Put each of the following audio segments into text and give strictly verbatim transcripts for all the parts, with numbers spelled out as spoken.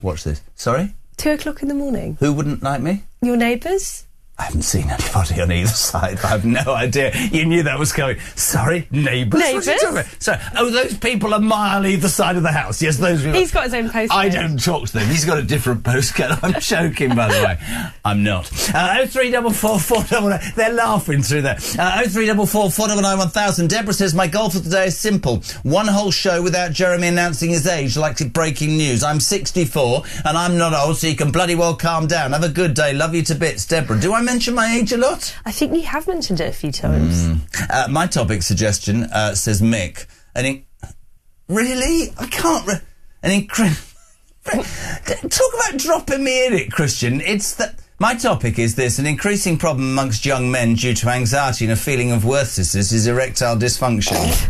Watch this. Sorry? Two o'clock in the morning. Who wouldn't like me? Your neighbours? I haven't seen anybody on either side. I have no idea. You knew that was coming. Sorry, neighbours? Neighbours? Sorry. Oh, those people a mile either side of the house. Yes, those people. He's got his own postcode. I don't talk to them. He's got a different postcode. I'm joking, by the way. I'm not. Uh, oh three four four, four nine nine. They're laughing through there. Uh, oh three four four, four nine nine, one thousand. Deborah says, my goal for today is simple. One whole show without Jeremy announcing his age like it's breaking news. I'm sixty-four and I'm not old, so you can bloody well calm down. Have a good day. Love you to bits. Deborah, do I mention my age a lot? I think you have mentioned it a few times. Mm. Uh, my topic suggestion, uh, says Mick. An in- really? I can't... Re- an incredible... Talk about dropping me in it, Christian. It's that... My topic is this: an increasing problem amongst young men due to anxiety and a feeling of worthlessness is erectile dysfunction.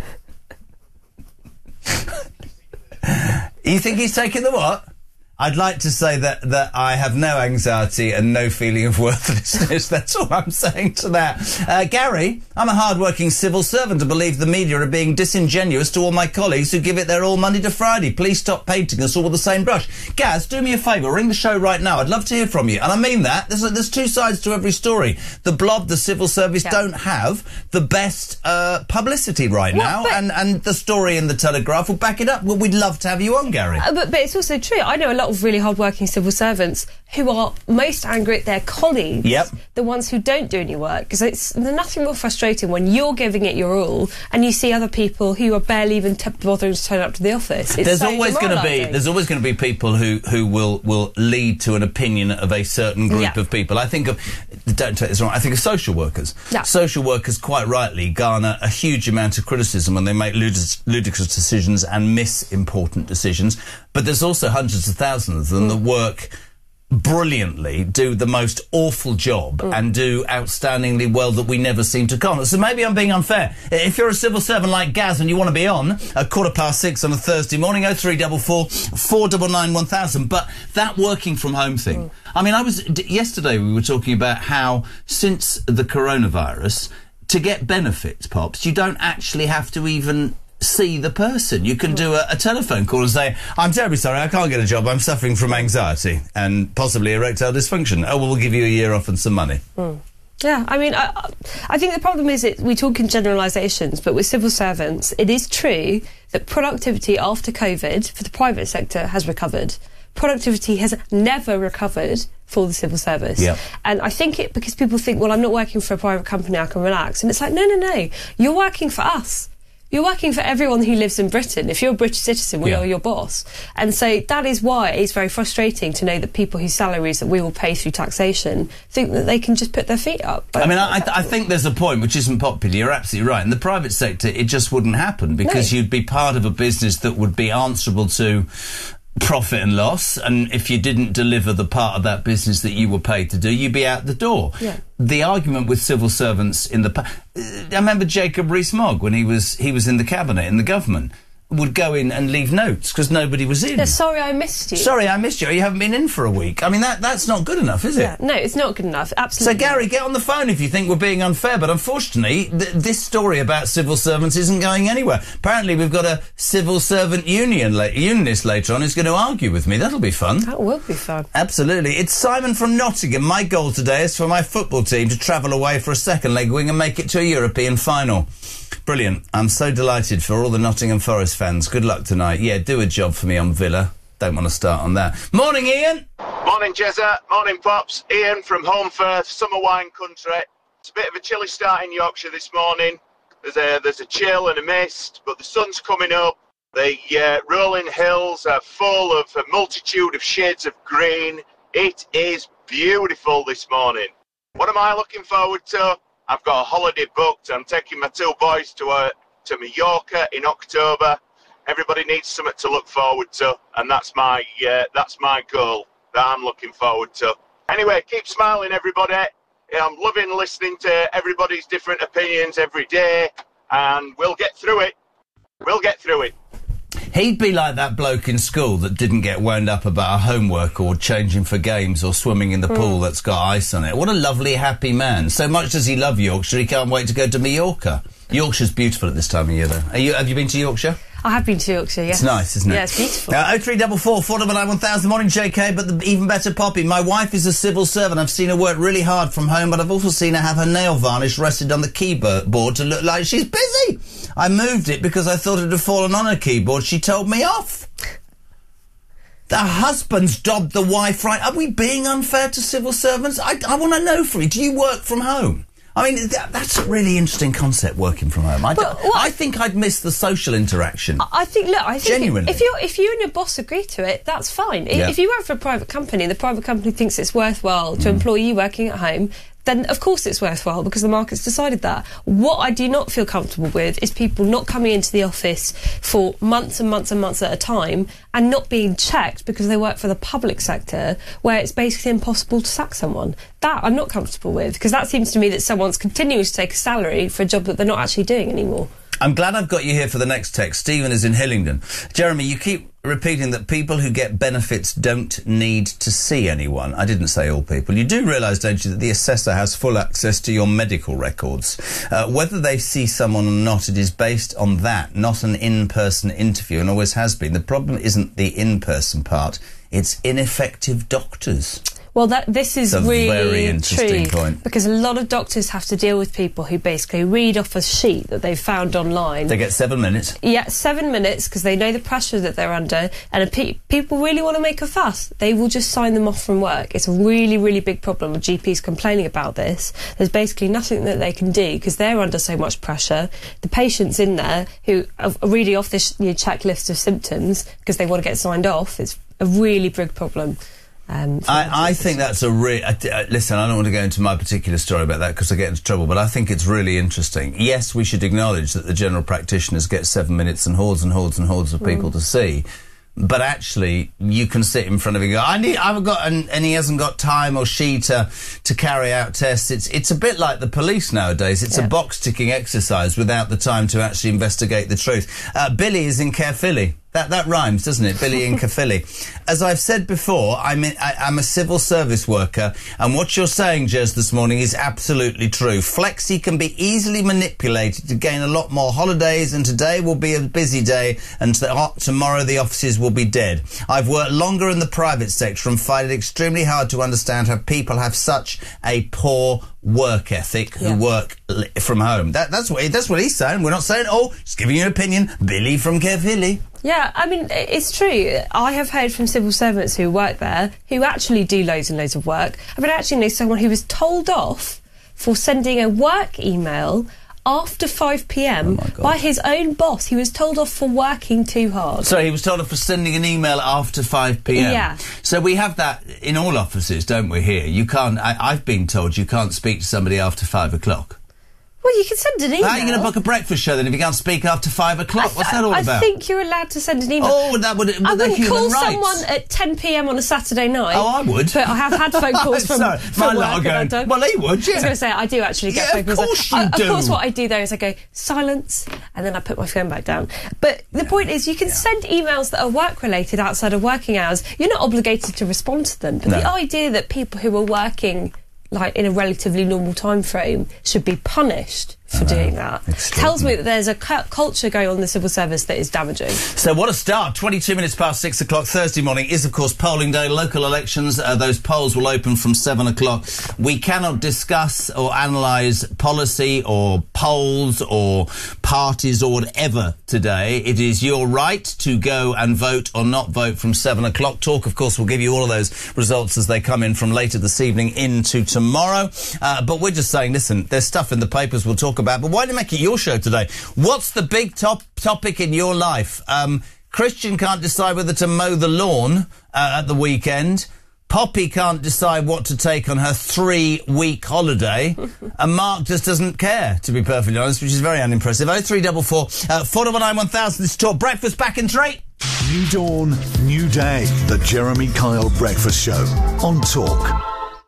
You think he's taking the what? I'd like to say that, that I have no anxiety and no feeling of worthlessness. That's all I'm saying to that. Uh, Gary, I'm a hard-working civil servant. I believe the media are being disingenuous to all my colleagues who give it their all Monday to Friday. Please stop painting us all with the same brush. Gaz, do me a favour. Ring the show right now. I'd love to hear from you. And I mean that. There's, there's two sides to every story. The Blob, the civil service, yeah. don't have the best uh, publicity right what, now. And, and the story in the Telegraph will back it up. Well, we'd love to have you on, Gary. Uh, but, but it's also true. I know a lot of really hard-working civil servants who are most angry at their colleagues, yep. the ones who don't do any work, because it's there's nothing more frustrating when you're giving it your all and you see other people who are barely even t- bothering to turn up to the office. It's there's so always going to be there's always going to be people who who will will lead to an opinion of a certain group yeah. of people. I think of don't take this wrong. I think of social workers. Yeah. Social workers, quite rightly, garner a huge amount of criticism when they make ludicrous, ludicrous decisions and miss important decisions. But there's also hundreds of thousands of them mm. that work brilliantly, do the most awful job mm. and do outstandingly well that we never seem to con. So maybe I'm being unfair. If you're a civil servant like Gaz and you want to be on at quarter past six on a Thursday morning, oh three four four, four nine nine, one thousand. But that working from home thing, mm. I mean, I was d- yesterday we were talking about how since the coronavirus, to get benefits, Pops, you don't actually have to even see the person. You can do a, a telephone call and say, I'm terribly sorry, I can't get a job, I'm suffering from anxiety and possibly erectile dysfunction. Oh, well, we'll give you a year off and some money. Mm. Yeah, I mean, I, I think the problem is that we talk in generalisations, but with civil servants, it is true that productivity after COVID for the private sector has recovered. Productivity has never recovered for the civil service. Yep. And I think it because people think, well, I'm not working for a private company, I can relax. And it's like, no, no, no, you're working for us. You're working for everyone who lives in Britain. If you're a British citizen, we yeah. are your boss. And so that is why it's very frustrating to know that people whose salaries that we will pay through taxation think that they can just put their feet up. I mean, I, I think there's a point which isn't popular. You're absolutely right. In the private sector, it just wouldn't happen because no. you'd be part of a business that would be answerable to profit and loss, and if you didn't deliver the part of that business that you were paid to do, you'd be out the door. Yeah. The argument with civil servants in the... I remember Jacob Rees-Mogg when he was he was in the cabinet, in the government, would go in and leave notes because nobody was in. Yeah, sorry I missed you. Sorry I missed you. You haven't been in for a week. I mean, that that's not good enough, is it? Yeah, no, it's not good enough. Absolutely. So, Gary, get on the phone if you think we're being unfair. But unfortunately, th- this story about civil servants isn't going anywhere. Apparently, we've got a civil servant union la- unionist later on who's going to argue with me. That'll be fun. That will be fun. Absolutely. It's Simon from Nottingham. My goal today is for my football team to travel away for a second leg wing and make it to a European final. Brilliant. I'm so delighted for all the Nottingham Forest fans. Good luck tonight. Yeah, do a job for me on Villa. Don't want to start on that. Morning, Ian. Morning, Jezza. Morning, Pops. Ian from Holmfirth, summer wine country. It's a bit of a chilly start in Yorkshire this morning. There's a, there's a chill and a mist, but the sun's coming up. The uh, rolling hills are full of a multitude of shades of green. It is beautiful this morning. What am I looking forward to? I've got a holiday booked. I'm taking my two boys to uh, to Mallorca in October. Everybody needs something to look forward to, and that's my uh, that's my goal that I'm looking forward to. Anyway, keep smiling, everybody. I'm loving listening to everybody's different opinions every day, and we'll get through it. We'll get through it. He'd be like that bloke in school that didn't get wound up about a homework or changing for games or swimming in the mm. pool that's got ice on it. What a lovely, happy man. So much does he love Yorkshire, he can't wait to go to Mallorca. Yorkshire's beautiful at this time of year, though. Are you, have you been to Yorkshire? I have been to Yorkshire, yes. It's nice, isn't it? Yeah, it's beautiful. Uh, oh three four four, four nine nine, one thousand. Morning, J K, but the even better, Poppy. My wife is a civil servant. I've seen her work really hard from home, but I've also seen her have her nail varnish rested on the keyboard to look like she's busy. I moved it because I thought it had fallen on her keyboard. She told me off. The husband's dobbed the wife right. Are we being unfair to civil servants? I, I want to know from you. Do you work from home? I mean, that, that's a really interesting concept, working from home. I, but, well, I think I'd miss the social interaction. I think, look, I think Genuinely. if you if you and your boss agree to it, that's fine. Yeah. If you work for a private company and the private company thinks it's worthwhile to mm. employ you working at home, then of course it's worthwhile because the market's decided that. What I do not feel comfortable with is people not coming into the office for months and months and months at a time and not being checked because they work for the public sector, where it's basically impossible to sack someone. That I'm not comfortable with, because that seems to me that someone's continuing to take a salary for a job that they're not actually doing anymore. I'm glad I've got you here for the next text. Stephen is in Hillingdon. Jeremy, you keep repeating that people who get benefits don't need to see anyone. I didn't say all people. You do realise, don't you, that the assessor has full access to your medical records. Uh, whether they see someone or not, it is based on that, not an in-person interview, and always has been. The problem isn't the in-person part, it's ineffective doctors. Well, that this is That's a really very interesting true, point. because a lot of doctors have to deal with people who basically read off a sheet that they've found online. They get seven minutes. Yeah, seven minutes, because they know the pressure that they're under, and if pe people really want to make a fuss, they will just sign them off from work. It's a really, really big problem with G Ps complaining about this. There's basically nothing that they can do because they're under so much pressure. The patients in there who are reading off this you know, checklist of symptoms because they want to get signed off, it's a really big problem. Um, I, I think that's a real... Uh, uh, listen, I don't want to go into my particular story about that because I get into trouble, but I think it's really interesting. Yes, we should acknowledge that the general practitioners get seven minutes and hordes and hordes and hordes of people mm. to see. But actually, you can sit in front of him and go, I need, I've got, and, and he hasn't got time or she to, to carry out tests. It's, it's a bit like the police nowadays. It's yeah. a box-ticking exercise without the time to actually investigate the truth. Uh, Billy is in Caerphilly. That, that rhymes, doesn't it? Billy in Caerphilly. As I've said before, I'm, in, I, I'm a civil service worker, and what you're saying, Jez, this morning is absolutely true. Flexi can be easily manipulated to gain a lot more holidays, and today will be a busy day, and to, tomorrow the offices will be dead. I've worked longer in the private sector and find it extremely hard to understand how people have such a poor work ethic who yeah. work from home. That, that's what that's what he's saying. We're not saying, oh, just giving you an opinion. Billy from Caerphilly. Yeah, I mean, it's true. I have heard from civil servants who work there who actually do loads and loads of work. I mean, I actually know someone who was told off for sending a work email after five p m oh by his own boss. He was told off for working too hard. So he was told off for sending an email after five p m? Yeah. So we have that in all offices, don't we, here? You can't... I, I've been told you can't speak to somebody after five o'clock. Well, you can send an email. How are you going to book a breakfast show then if you can't speak after five o'clock? What's that all I about? I think you're allowed to send an email. Oh, that would... I wouldn't call rights. someone at ten p m on a Saturday night. Oh, I would. But I have had phone calls from, so, from work. Going, and well, he would, yeah. I was going to say, I do actually get yeah, phone calls. Of course you I, do. Of course, what I do there is I go, silence, and then I put my phone back down. But the yeah. point is, you can yeah. send emails that are work-related outside of working hours. You're not obligated to respond to them. But no. the idea that people who are working like in a relatively normal time frame should be punished for doing that tells me that there's a cu culture going on in the civil service that is damaging. So what a start. twenty-two minutes past six o'clock Thursday morning is of course polling day. Local elections, uh, those polls will open from seven o'clock. We cannot discuss or analyse policy or polls or parties or whatever today. It is your right to go and vote or not vote from seven o'clock. Talk of course will give you all of those results as they come in from later this evening into tomorrow. Uh, but we're just saying, listen, there's stuff in the papers we'll talk about, but why don't you make it your show today? What's the big top topic in your life? Um, Christian can't decide whether to mow the lawn uh, at the weekend. Poppy can't decide what to take on her three-week holiday. And Mark just doesn't care, to be perfectly honest, which is very unimpressive. oh three four four, four nine nine, one thousand. This is Talk Breakfast. Back in three. New dawn, new day. The Jeremy Kyle Breakfast Show on Talk.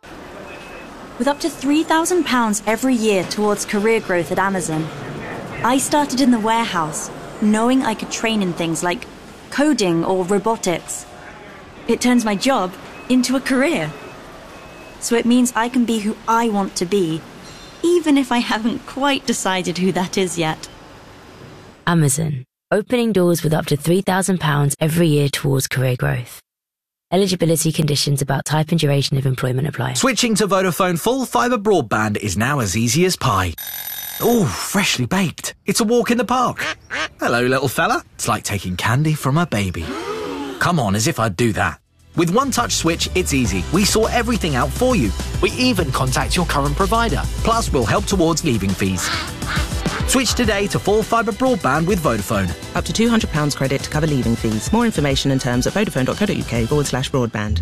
With up to three thousand pounds every year towards career growth at Amazon, I started in the warehouse, knowing I could train in things like coding or robotics. It turns my job into a career. So it means I can be who I want to be, even if I haven't quite decided who that is yet. Amazon. opening doors with up to three thousand pounds every year towards career growth. Eligibility conditions about type and duration of employment apply. Switching to Vodafone full fibre broadband is now as easy as pie. Ooh, freshly baked. It's a walk in the park. Hello, little fella. It's like taking candy from a baby. Come on, as if I'd do that. With One Touch Switch, it's easy. We sort everything out for you. We even contact your current provider. Plus, we'll help towards leaving fees. Switch today to full fibre broadband with Vodafone. Up to two hundred pounds credit to cover leaving fees. More information and terms at vodafone.co.uk forward slash broadband.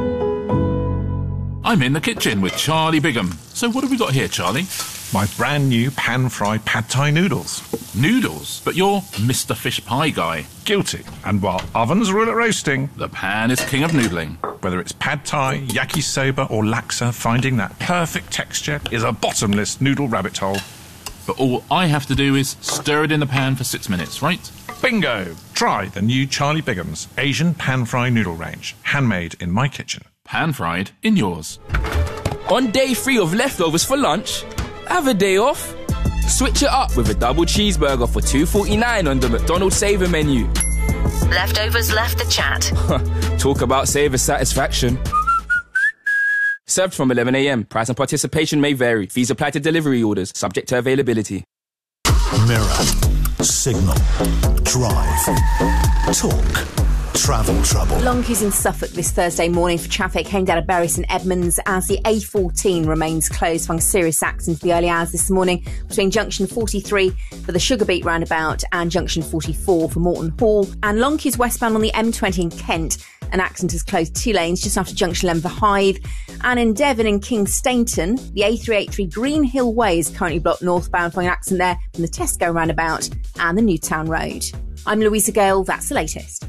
I'm in the kitchen with Charlie Bigham. So what have we got here, Charlie? My brand new pan-fried pad thai noodles. Noodles? But you're Mister Fish Pie guy. Guilty. And while ovens rule at roasting, the pan is king of noodling. Whether it's pad thai, yakisoba or laksa, finding that perfect texture is a bottomless noodle rabbit hole. But all I have to do is stir it in the pan for six minutes, right? Bingo! Try the new Charlie Bigham's Asian pan-fried noodle range. Handmade in my kitchen. Pan-fried in yours. On day three of leftovers for lunch, have a day off. Switch it up with a double cheeseburger for two forty-nine on the McDonald's Saver menu. Leftovers left the chat. Talk about saver satisfaction. Served from eleven a m. Price and participation may vary. Fees apply to delivery orders, subject to availability. Mirror, Signal, Drive, Talk, Travel Trouble. Long queues in Suffolk this Thursday morning for traffic heading down to Bury St Edmunds as the A fourteen remains closed following serious accident in the early hours this morning between junction forty-three for the Sugarbeet roundabout and junction forty-four for Morton Hall. And long queues westbound on the M twenty in Kent. An accident has closed two lanes just after junction eleven for Hythe. And in Devon and King Stainton, the A three eighty-three Green Hill Way is currently blocked northbound following an accident there from the Tesco roundabout and the Newtown Road. I'm Louisa Gale, that's the latest.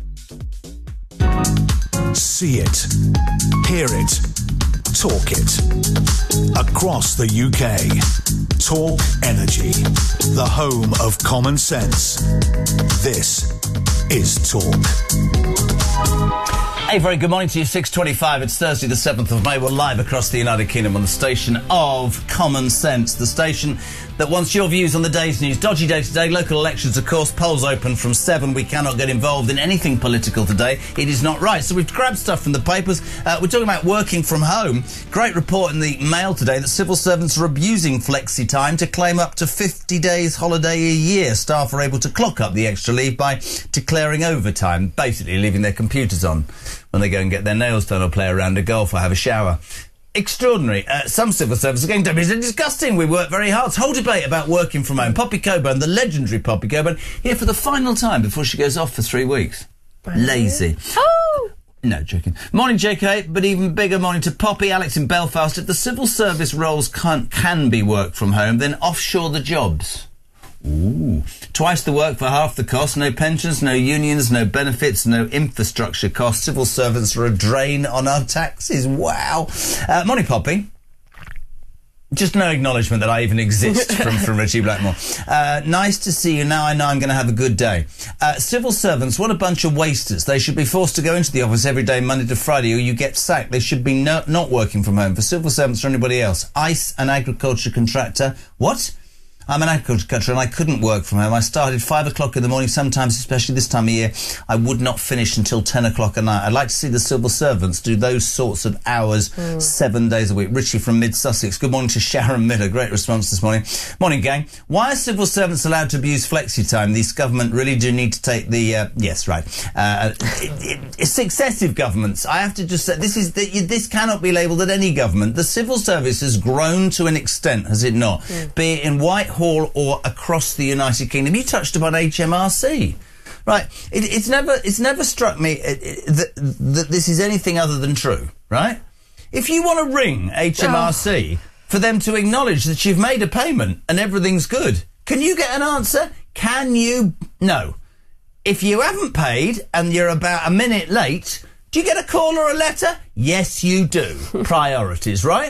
See it, hear it, talk it. Across the U K, Talk Energy, the home of common sense. This is Talk. Hey, very good morning to you. six twenty-five. It's Thursday the seventh of May. We're live across the United Kingdom on the station of Common Sense, the station that wants your views on the day's news. Dodgy day today, local elections, of course, polls open from seven. We cannot get involved in anything political today. It is not right. So we've grabbed stuff from the papers. Uh, we're talking about working from home. Great report in the Mail today that civil servants are abusing flexi time to claim up to fifty days holiday a year. Staff are able to clock up the extra leave by declaring overtime, basically leaving their computers on when they go and get their nails done or play a round of golf or have a shower. Extraordinary. Uh, some civil servants are going to be disgusting. We work very hard. Whole debate about working from home. Poppy Coburn, the legendary Poppy Coburn, here for the final time before she goes off for three weeks. Lazy. Oh! No, joking. Morning, J K, but even bigger morning to Poppy. Alex in Belfast. If the civil service roles can, can be work from home, then offshore the jobs. Ooh. Twice the work for half the cost. No pensions, no unions, no benefits, no infrastructure costs. Civil servants are a drain on our taxes. Wow. Uh, morning, Poppy. Just no acknowledgement that I even exist from, from Richie Blackmore. Uh, nice to see you. Now I know I'm going to have a good day. Uh, civil servants, what a bunch of wasters. They should be forced to go into the office every day, Monday to Friday, or you get sacked. They should be no, not working from home. For civil servants or anybody else. ICE, an agriculture contractor. What? I'm an agriculture and I couldn't work from home. I started five o'clock in the morning, sometimes, especially this time of year, I would not finish until ten o'clock at night. I'd like to see the civil servants do those sorts of hours mm. seven days a week. Richie from Mid-Sussex. Good morning to Sharon Miller. Great response this morning. Morning, gang. Why are civil servants allowed to abuse flexi time? These government really do need to take the... Uh, yes, right. Uh, it, it, it's successive governments. I have to just say, this is the, this cannot be labelled at any government. The civil service has grown to an extent, has it not? Mm. Be it in Whitehall or across the United Kingdom. You touched upon H M R C. Right. It, it's never it's never struck me it, it, that, that this is anything other than true, right? If you want to ring H M R C oh. for them to acknowledge that you've made a payment and everything's good, can you get an answer? Can you? No. If you haven't paid and you're about a minute late, do you get a call or a letter? Yes, you do. Priorities, right?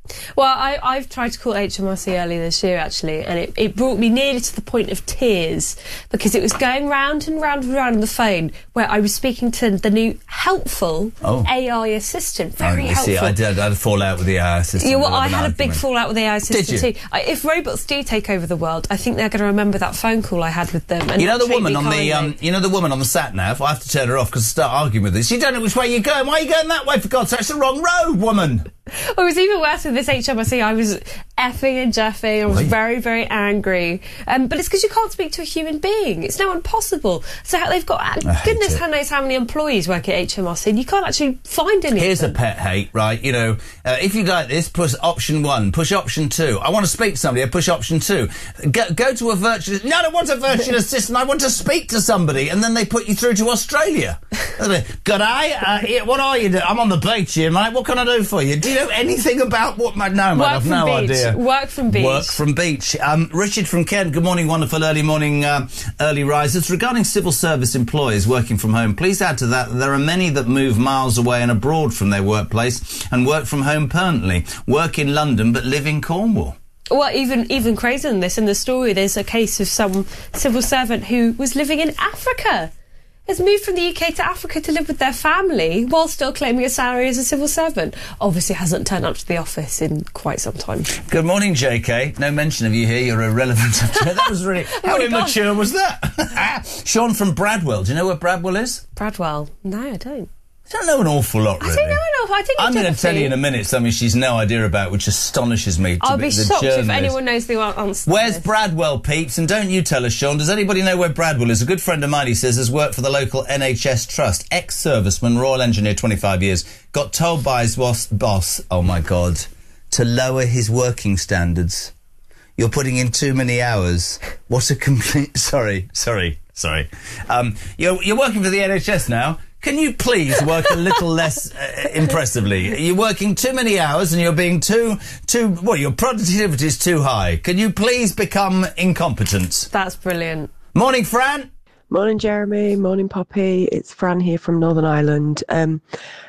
Well, I, I've tried to call H M R C earlier this year, actually, and it, it brought me nearly to the point of tears because it was going round and round and round on the phone where I was speaking to the new helpful oh. A I assistant. Very oh, you helpful. See, I did. I had a fallout with the A I assistant. Yeah, well, I had argument. a big fallout with the A I assistant did you? too. I, if robots do take over the world, I think they're going to remember that phone call I had with them. And you know the treat woman me on kindly. the um, you know the woman on the sat nav. I have to turn her off because I start arguing with her. She don't know which way you're going. Why are you going that way? For God's sake, it's the wrong road, woman. Well, it was even worse with this H M R C. I was effing and jeffing. I was Right. very, very angry. Um, but it's because you can't speak to a human being. It's now impossible. So how, they've got, I goodness hate it. how knows how many employees work at H M R C, and you can't actually find any. Here's of a them. pet hate, right? You know, uh, if you like this, push option one, push option two. I want to speak to somebody, I push option two. Go, go to a virtual... No, I don't want a virtual assistant, I want to speak to somebody. And then they put you through to Australia. Good eye, uh, yeah, what are you doing? I'm on the beach here, mate. What can I do for you? Do you know anything about what... My, no, mate, Work I've from no beach. idea. Work from beach. Work from beach. Um, Richard from Kent, good morning, wonderful early morning uh, early risers. Regarding civil service employees working from home, please add to that there are many that move miles away and abroad from their workplace and work from home permanently, work in London but live in Cornwall. Well, even even crazier than this, in the story, there's a case of some civil servant who was living in Africa. Has moved from the U K to Africa to live with their family while still claiming a salary as a civil servant. Obviously hasn't turned up to the office in quite some time. Good morning, J K. No mention of you here. You're irrelevant. That was really... How Oh my immature God. was that? Sean from Bradwell. Do you know where Bradwell is? Bradwell? No, I don't. I don't know an awful lot, really. I don't know enough. I think I'm going to tell you in a minute something she's no idea about, which astonishes me. To I'll be, be the shocked if journalist. anyone knows the answer. Where's to this. Bradwell, peeps? And don't you tell us, Sean. Does anybody know where Bradwell is? A good friend of mine, he says, has worked for the local N H S trust. Ex-serviceman, Royal Engineer, twenty-five years. Got told by his boss, boss, oh my God, to lower his working standards. You're putting in too many hours. What a complete... Sorry, sorry, sorry. Um, you're, you're working for the N H S now. Can you please work a little less uh, impressively? You're working too many hours and you're being too, too, well, your productivity is too high. Can you please become incompetent? That's brilliant. Morning, Fran. Morning, Jeremy. Morning, Poppy. It's Fran here from Northern Ireland. Um,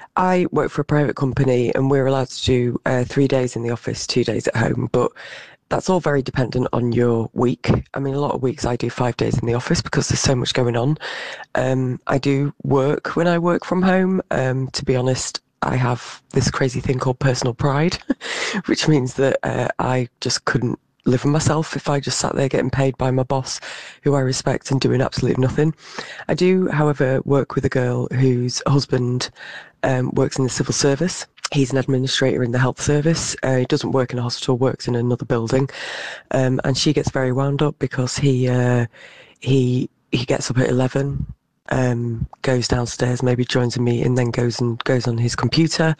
I work for a private company and we're allowed to do uh, three days in the office, two days at home, but that's all very dependent on your week. I mean, a lot of weeks I do five days in the office because there's so much going on. Um, I do work when I work from home. Um, to be honest, I have this crazy thing called personal pride, which means that uh, I just couldn't live with myself if I just sat there getting paid by my boss, who I respect, and doing absolutely nothing. I do, however, work with a girl whose husband um, works in the civil service. He's an administrator in the health service. Uh, he doesn't work in a hospital, works in another building. Um, and she gets very wound up because he uh, he he gets up at eleven, um, goes downstairs, maybe joins a meeting, then goes and goes on his computer.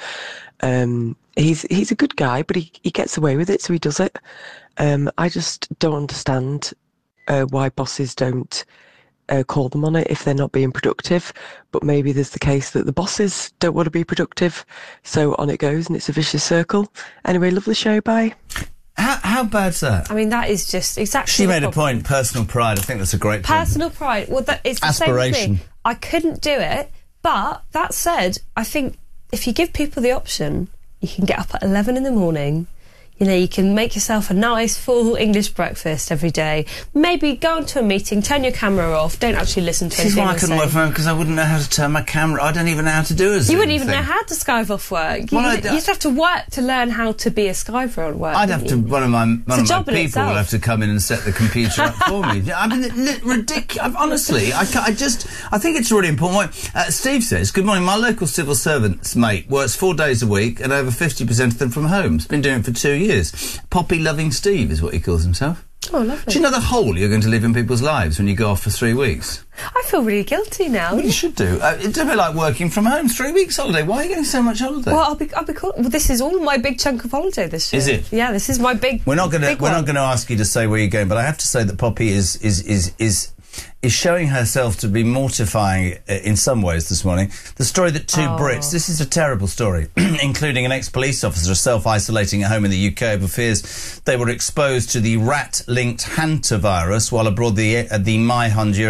Um, he's he's a good guy, but he, he gets away with it, so he does it. Um, I just don't understand uh, why bosses don't Uh, call them on it if they're not being productive, but maybe there's the case that the bosses don't want to be productive, so on it goes and it's a vicious circle. Anyway, love the show, bye. How, how bad's that? I mean, that is just exactly... She the made a problem. point, personal pride. I think that's a great point. Personal pride. Well, that, it's the same as Aspiration. me. I couldn't do it, but that said, I think if you give people the option, you can get up at eleven in the morning. You know, you can make yourself a nice, full English breakfast every day. Maybe go into a meeting, turn your camera off, don't actually listen to This is anything why I they couldn't say. work from home, because I wouldn't know how to turn my camera. I don't even know how to do a Zoom You wouldn't even thing. know how to Skype off work. You, Well, I you d- used to have to work to learn how to be a Skyper on work. I'd have to, wouldn't you? one of my, one It's a of job my in people will itself. have to come in and set the computer up for me. I mean, ridiculous. Honestly, I, ca- I just, I think it's a really important point. Uh, Steve says, good morning, my local civil servant's mate works four days a week and over fifty percent of them from home. He's been doing it for two years. Poppy loving Steve is what he calls himself. Oh, lovely. Do you know the hole you're going to live in people's lives when you go off for three weeks? I feel really guilty now. Well, you should do. Uh, it's a bit like working from home. Three weeks holiday. Why are you getting so much holiday? Well, I'll be, I'll be cool. Well, this is all my big chunk of holiday this year. Is it? Yeah, this is my big. We're not going to. big We're one. not going to ask you to say where you're going, but I have to say that Poppy is is is is is showing herself to be mortifying uh, in some ways this morning. The story that two Oh. Brits. This is a terrible story, including an ex-police officer self-isolating at home in the U K over fears they were exposed to the rat-linked hantavirus while abroad. The uh, the My Honduras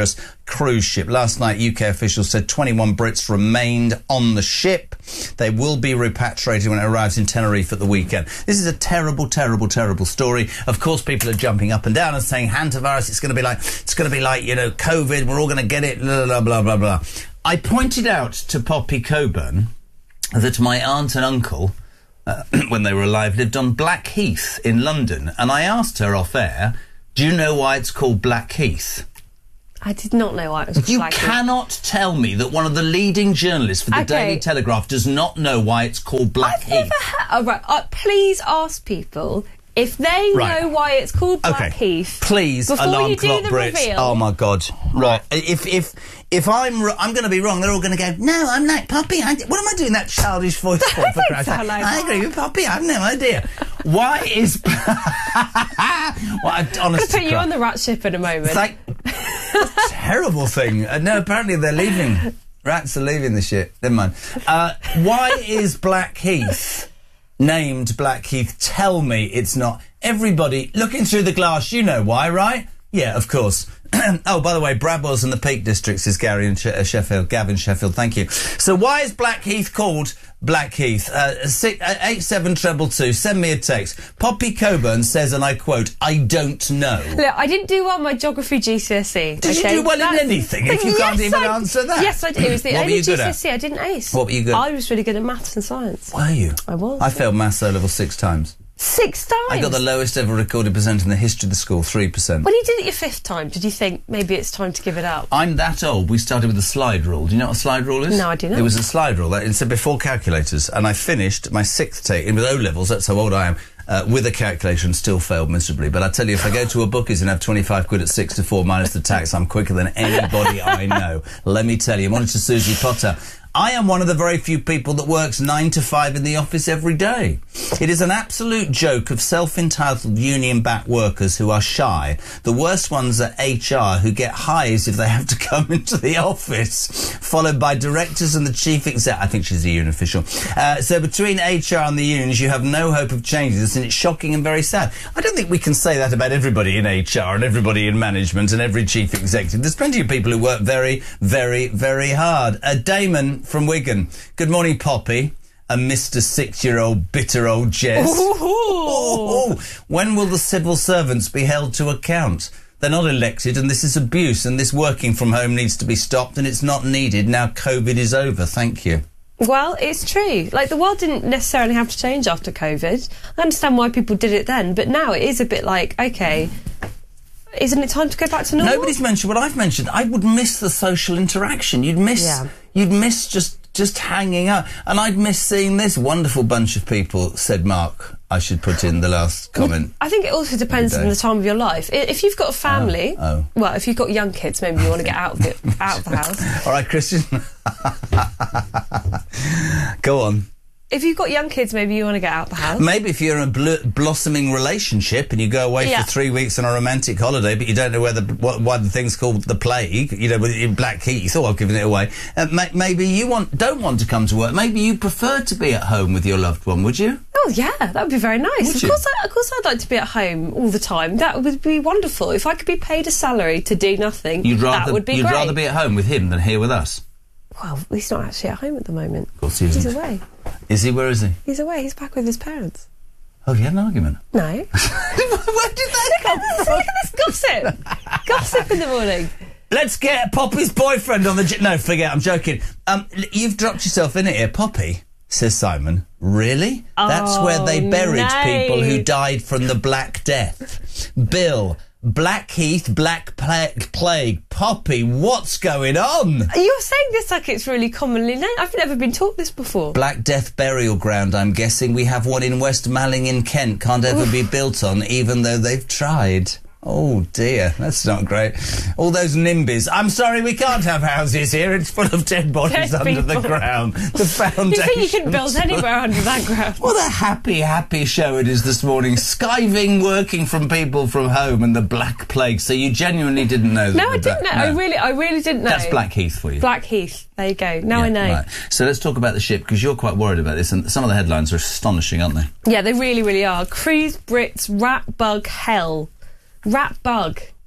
cruise ship. Last night, U K officials said twenty-one Brits remained on the ship. They will be repatriated when it arrives in Tenerife at the weekend. This is a terrible, terrible, terrible story. Of course, people are jumping up and down and saying hantavirus, it's going to be like, it's going to be like, you know, COVID, we're all going to get it, blah, blah, blah, blah, blah. I pointed out to Poppy Coburn that my aunt and uncle, uh, when they were alive, lived on Blackheath in London. And I asked her off air, do you know why it's called Blackheath? I did not know why it was called You Blackheath. cannot tell me that one of the leading journalists for the Okay. Daily Telegraph does not know why it's called Blackheath. I've never had... Oh, right. Uh, please ask people if they Right. know why it's called Okay. Blackheath. Please, Before alarm you do clock the Brits. reveal. Oh my God! Right, if if if I'm r- I'm going to be wrong, they're all going to go. No, I'm like Poppy. I, what am I doing that childish voice for? For Christ's sake? sound like I agree with Poppy. I have no idea. Why is? well, I, I'm going honest to put to you Christ. on the rat ship in a moment. It's like terrible thing. Uh, no, apparently they're leaving. Rats are leaving the ship. Never mind. Uh, why is Blackheath named Blackheath? Tell me it's not. Everybody looking through the glass, you know why, right? Yeah, of course. Oh, by the way, Bradwell's in the Peak Districts is Gary in she- uh, Sheffield. Gavin Sheffield, thank you. So why is Blackheath called Blackheath? Uh, six, uh, eight seven treble two. Send me a text. Poppy Coburn says, and I quote, I don't know. Look, I didn't do well on my geography G C S E. Did okay? you do well That's- in anything if you can't Yes, even I- answer that? Yes, I did. It was the What were only you good at? G C S E I didn't ace. What were you good at? I was really good at maths and science. Were you? I was. I failed maths O level six times. Six times? I got the lowest ever recorded percent in the history of the school, three percent. When you did it your fifth time, did you think maybe it's time to give it up? I'm that old. We started with the slide rule. Do you know what a slide rule is? No, I do not. It was a slide rule. It's before calculators. And I finished my sixth take in with O-levels, that's how old I am, uh, with a calculator and still failed miserably. But I tell you, if I go to a bookies and have twenty-five quid at six to four minus the tax, I'm quicker than anybody I know. Let me tell you. Monitor Susie Potter. I am one of the very few people that works nine to five in the office every day. It is an absolute joke of self-entitled union-backed workers who are shy. The worst ones are H R, who get highs if they have to come into the office, followed by directors and the chief exec. I think she's a union official. Uh, so between H R and the unions, you have no hope of changing this, and it's shocking and very sad. I don't think we can say that about everybody in H R and everybody in management and every chief executive. There's plenty of people who work very, very, very hard. Uh, Damon from Wigan. Good morning, Poppy. And Mister Six-year-old bitter old Jez. Ooh. When will the civil servants be held to account? They're not elected, and this is abuse, and this working from home needs to be stopped, and it's not needed. Now COVID is over. Thank you. Well, it's true. Like, the world didn't necessarily have to change after COVID. I understand why people did it then, but now it is a bit like, OK, isn't it time to go back to normal? Nobody's mentioned what I've mentioned. I would miss the social interaction. You'd miss, Yeah. you'd miss just, just hanging out. And I'd miss seeing this wonderful bunch of people, said Mark. I should put in the last comment. I think it also depends on the time of your life. I- If you've got a family, Oh, oh. well, if you've got young kids, maybe you want to get out of it, out of the house. All right, Christian. Go on. If you've got young kids, maybe you want to get out of the house. Maybe if you're in a bl- blossoming relationship and you go away Yeah. for three weeks on a romantic holiday, but you don't know where the what, why the thing's called the plague, you know, in Blackheath. Oh, I've given it away. Uh, ma- maybe you want don't want to come to work. Maybe you prefer to be at home with your loved one. Would you? Oh yeah, that would be very nice. Would of you? course, I, of course, I'd like to be at home all the time. That would be wonderful. If I could be paid a salary to do nothing, You'd rather that would be you'd great. rather be at home with him than here with us. Well, he's not actually at home at the moment. Of course he He's isn't. away. Is he? Where is he? He's away. He's back with his parents. Oh, you had an argument. No. Where did that come Look at this gossip. Gossip in the morning. Let's get Poppy's boyfriend on the... J- no, forget, I'm joking. Um, l- you've dropped yourself in it here. Poppy, says Simon. Really? That's Oh, where they buried no. people who died from the Black Death. Bill, Blackheath, Black Pla- Plague. Poppy, what's going on? You're saying this like it's really commonly known. I've never been taught this before. Black Death burial ground, I'm guessing. We have one in West Malling in Kent. Can't ever be built on, even though they've tried. Oh dear, that's not great. All those NIMBYs. I'm sorry, we can't have houses here. It's full of dead bodies Dead under the people. ground. The foundation. You think you can build anywhere under that ground? What a happy, happy show it is this morning. Skiving working from people from home and the Black Plague. So you genuinely didn't know that? No, I with didn't that? know. I No. really, I really didn't know. That's Blackheath for you. Blackheath. There you go. Now Yeah, I know. Right. So let's talk about the ship, because you're quite worried about this, and some of the headlines are astonishing, aren't they? Yeah, they really, really are. Cruise Brits rat bug hell. Rat bug.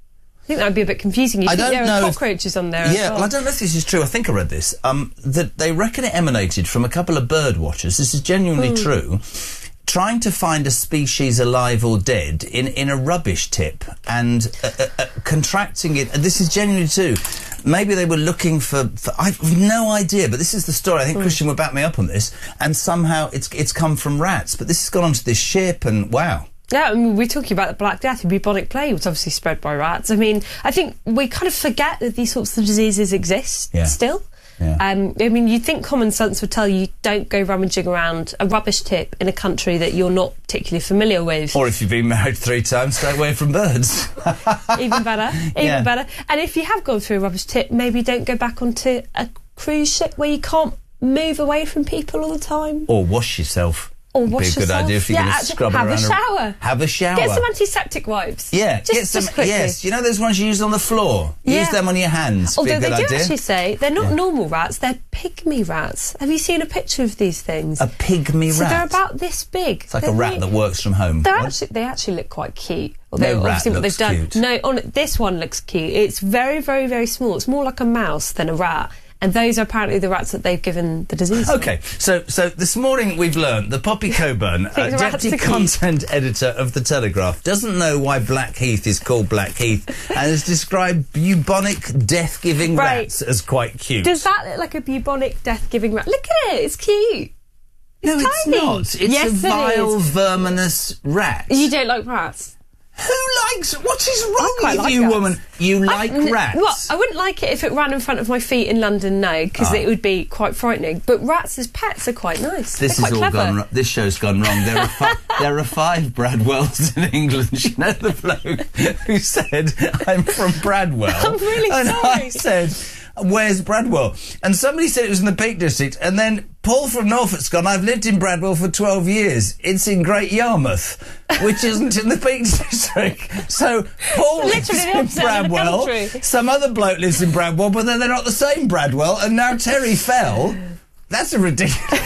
think that would be a bit confusing. You I think don't there know are if- cockroaches on there as Yeah, well. well, I don't know if this is true. I think I read this. Um, that they reckon it emanated from a couple of bird watchers. This is genuinely Mm. true. Trying to find a species alive or dead in, in a rubbish tip and uh, uh, uh, contracting it. This is genuinely true. Maybe they were looking for, for. I've no idea, but this is the story. I think Mm. Christian will back me up on this. And somehow it's it's come from rats. But this has gone onto this ship, and wow. Yeah, I mean, we're talking about the Black Death. Bubonic plague was obviously spread by rats. I mean, I think we kind of forget that these sorts of diseases exist Yeah. still. Yeah. Um, I mean, you'd think common sense would tell you don't go rummaging around a rubbish tip in a country that you're not particularly familiar with. Or if you've been married three times, stay away from birds. Even better, even Yeah. better. And if you have gone through a rubbish tip, maybe don't go back onto a cruise ship where you can't move away from people all the time. Or wash yourself. Or Would wash be a good yourself. idea if you're Yeah, going to actually, scrub have around. a shower. Have a shower. Get some antiseptic wipes. Yeah, just, get some. just quickly. Yes, you know those ones you use on the floor. Yeah. Use them on your hands. Although be a good they do idea. actually say they're not Yeah. normal rats, they're pygmy rats. Have you seen a picture of these things? A pygmy So rat. they're about this big. It's like They're a rat really- that works from home. They're What? actually, they actually look quite cute. No Although rat obviously what looks they've done. cute. No, on this one looks cute. It's very, very, very small. It's more like a mouse than a rat. And those are apparently the rats that they've given the disease. to. Okay, so so this morning we've learned that Poppy Coburn, uh, Thinks rats deputy are cute. content editor of the Telegraph, doesn't know why Blackheath is called Blackheath and has described bubonic death-giving Right. rats as quite cute. Does that look like a bubonic death-giving rat? Look at it. It's cute. no, It's it's tiny. not. It's Yes, a it vile, is. verminous rat. You don't like rats? Who likes... What is wrong quite with like you, rats. woman? You like I, rats? Well, I wouldn't like it if it ran in front of my feet in London, no, because Ah. it would be quite frightening. But rats as pets are quite nice. This They're is quite all clever. gone wrong. This show's gone wrong. There are fi- there are five Bradwells in England. You know the bloke who said, "I'm from Bradwell." I'm really and sorry. I said, "Where's Bradwell?" And somebody said it was in the Peak District. And then Paul from Norfolk's gone, "I've lived in Bradwell for twelve years. It's in Great Yarmouth, which isn't in the Peak District." So Paul lives Literally the in opposite end of the Bradwell. country. Some other bloke lives in Bradwell, but then they're not the same Bradwell. And now Terry fell. That's a ridiculous...